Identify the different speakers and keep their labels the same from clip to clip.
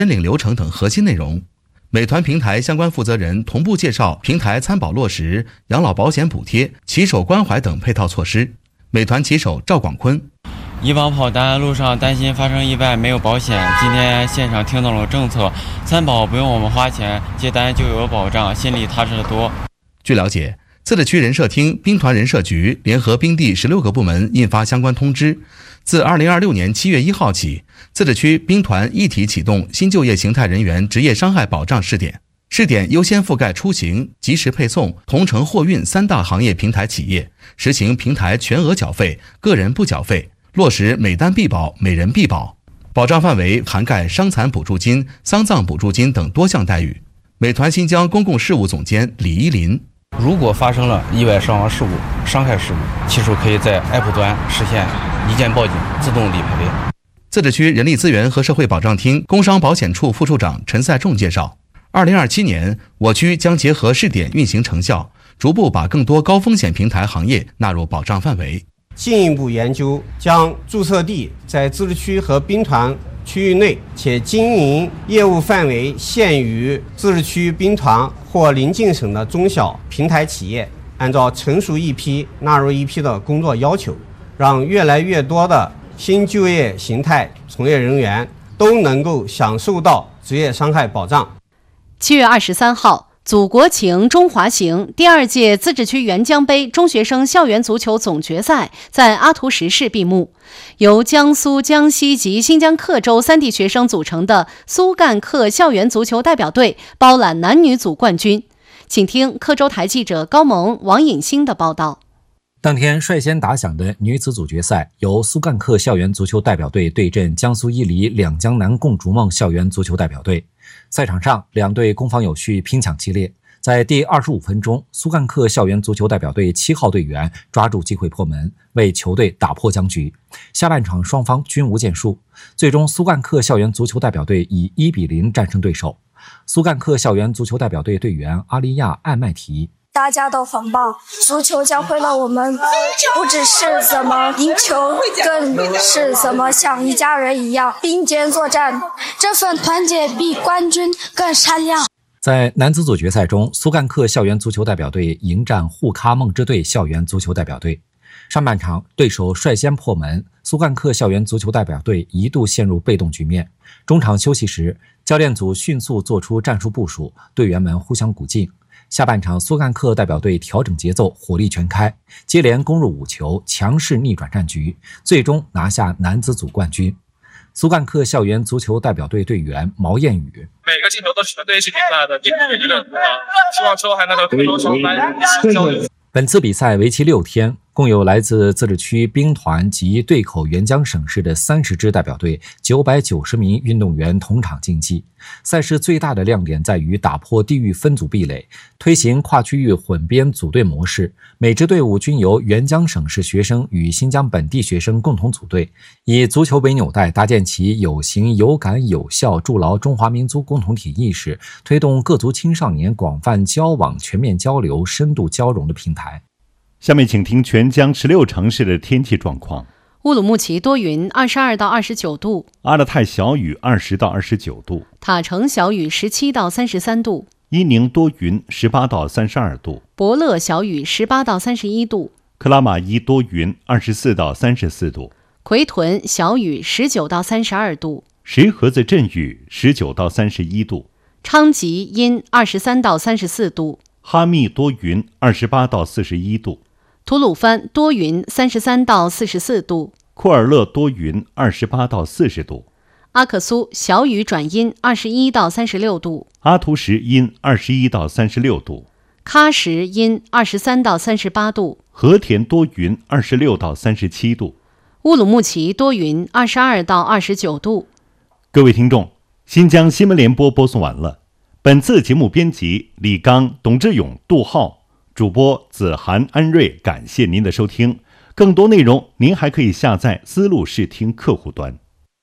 Speaker 1: 申领流程等核心内容。美团平台相关负责人同步介绍平台参保落实养老保险补贴、骑手关怀等配套措施。美团骑手赵广坤：
Speaker 2: 以往跑单路上担心发生意外没有保险，今天现场听懂了政策，参保不用我们花钱，接单就有保障，心里踏实得多。
Speaker 1: 据了解，自治区人社厅、兵团人社局联合兵地16个部门印发相关通知，自2026年7月1号起，自治区兵团一体启动新就业形态人员职业伤害保障试点。试点优先覆盖出行、即时配送、同城货运3大行业平台企业，实行平台全额缴费、个人不缴费，落实每单必保、每人必保。保障范围涵盖伤残补助金、丧葬补助金等多项待遇。美团新疆公共事务总监李依林：
Speaker 3: 如果发生了意外伤亡事故、伤害事故，骑手可以在 App 端实现一键报警、自动理赔。
Speaker 1: 自治区人力资源和社会保障厅工伤保险处副处长陈赛仲介绍，2027年，我区将结合试点运行成效，逐步把更多高风险平台行业纳入保障范围。
Speaker 4: 进一步研究将注册地在自治区和兵团区域内，且经营业务范围限于自治区兵团或邻近省的中小平台企业，按照成熟一批纳入一批的工作要求，让越来越多的新就业形态从业人员都能够享受到职业伤害保障。
Speaker 5: 7月23号，祖国情中华行第2届自治区沅江杯中学生校园足球总决赛在阿图什市闭幕。由江苏、江西及新疆克州3地学生组成的苏干克校园足球代表队包揽男女组冠军。请听克州台记者高萌、王颖欣的报道。
Speaker 6: 当天率先打响的女子组决赛，由苏干克校园足球代表队对阵江苏伊犁两江南共筑梦校园足球代表队。赛场上，两队攻防有序，拼抢激烈。在第25分钟，苏干克校园足球代表队7号队员抓住机会破门，为球队打破僵局。下半场双方均无建树，最终苏干克校园足球代表队以1-0战胜对手。苏干克校园足球代表队队员阿利亚·艾麦提：
Speaker 7: 大家都很棒，足球教会了我们不只是怎么赢球，更是怎么像一家人一样并肩作战，这份团结比冠军更闪亮。
Speaker 6: 在男子组决赛中，苏干克校园足球代表队迎战沪喀梦支队校园足球代表队。上半场对手率先破门，苏干克校园足球代表队一度陷入被动局面。中场休息时，教练组迅速做出战术部署，队员们互相鼓劲。下半场，苏干克代表队调整节奏，火力全开，接连攻入5球，强势逆转战局，最终拿下男子组冠军。苏干克校园足球代表队队员毛彦宇：
Speaker 8: 每个进球都是对是比赛的，希望之后还能和更多球员交流。
Speaker 6: 本次比赛为期6天，共有来自自治区兵团及对口沅江省市的30支代表队990名运动员同场竞技。赛事最大的亮点在于打破地域分组壁垒，推行跨区域混编组队模式，每支队伍均由沅江省市学生与新疆本地学生共同组队，以足球为纽带，搭建起有形、有感、有效，筑牢中华民族共同体意识，推动各族青少年广泛交往、全面交流、深度交融的平台。
Speaker 9: 下面请听全江16城市的天气状况。
Speaker 5: 乌鲁木齐多云，22到29度；
Speaker 9: 阿勒泰小雨，20到29度；
Speaker 5: 塔城小雨，17到33度；
Speaker 9: 伊宁多云，18到32度；
Speaker 5: 博乐小雨，18到31度；
Speaker 9: 克拉玛依多云，24到34度；
Speaker 5: 奎屯小雨，19到32度；
Speaker 9: 石河子阵雨，19到31度；
Speaker 5: 昌吉阴，23到34度；
Speaker 9: 哈密多云，28到41度；
Speaker 5: 吐鲁番多云，33到44度；
Speaker 9: 库尔勒多云，28到40度；
Speaker 5: 阿克苏小雨转阴，21到36度；
Speaker 9: 阿图什阴，21到36度；
Speaker 5: 喀什阴，23到38度；
Speaker 9: 和田多云，26到37度；
Speaker 5: 乌鲁木齐多云，22到29度。
Speaker 9: 各位听众，新疆新闻联播播送完了。本次节目编辑李刚、董志勇、杜浩，主播子涵、安瑞，感谢您的收听。更多内容您还可以下载思路视听客户端。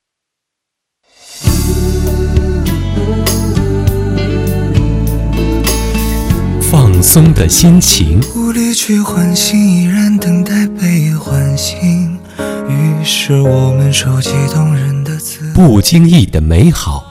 Speaker 10: 放松的心情，
Speaker 11: 无力去唤醒，依然等待被唤醒。于是我们收集动人的词，
Speaker 10: 不经意的美好，